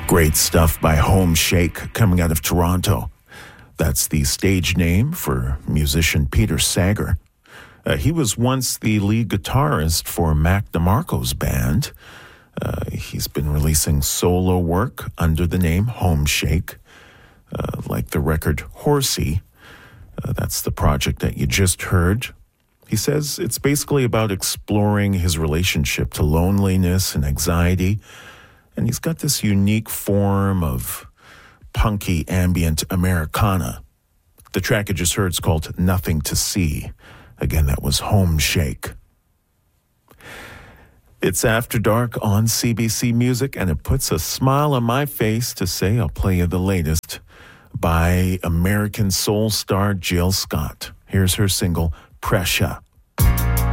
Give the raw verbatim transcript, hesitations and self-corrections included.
Great stuff by Home Shake coming out of Toronto. That's the stage name for musician Peter Sager. Uh, he was once the lead guitarist for Mac DeMarco's band. Uh, he's been releasing solo work under the name Home Shake, uh, like the record Horsey. Uh, that's the project that you just heard. He says it's basically about exploring his relationship to loneliness and anxiety. And he's got this unique form of punky ambient Americana. The track you just heard is called Nothing to See. Again, that was Home Shake. It's After Dark on C B C Music, and it puts a smile on my face to say I'll play you the latest by American soul star Jill Scott. Here's her single, Pressure.